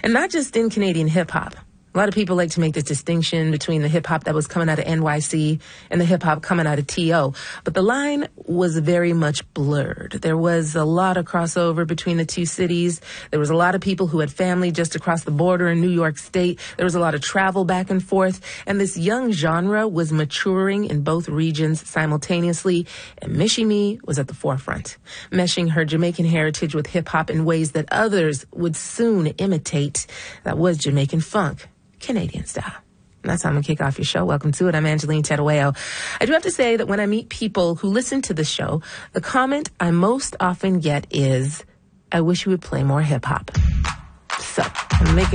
And not just in Canadian hip-hop. A lot of people like to make this distinction between the hip-hop that was coming out of NYC and the hip-hop coming out of T.O. But the line was very much blurred. There was a lot of crossover between the two cities. There was a lot of people who had family just across the border in New York State. There was a lot of travel back and forth. And this young genre was maturing in both regions simultaneously. And Michie Mee was at the forefront, meshing her Jamaican heritage with hip-hop in ways that others would soon imitate. That was Jamaican funk. Canadian style. And that's how I'm going to kick off your show. Welcome to it. I'm Angeline Terueo. I do have to say that when I meet people who listen to the show, the comment I most often get is, I wish you would play more hip hop. So I'm making